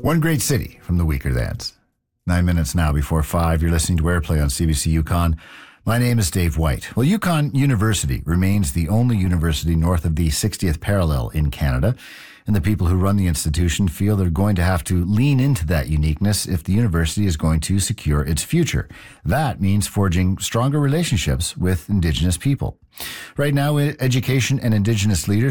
One great city from the weaker thans. 9 minutes now before 5. You're listening to Airplay on CBC Yukon. My name is Dave White. Well, Yukon University remains the only university north of the 60th parallel in Canada, and the people who run the institution feel they're going to have to lean into that uniqueness if the university is going to secure its future. That means forging stronger relationships with Indigenous people. Right now, education and Indigenous leaders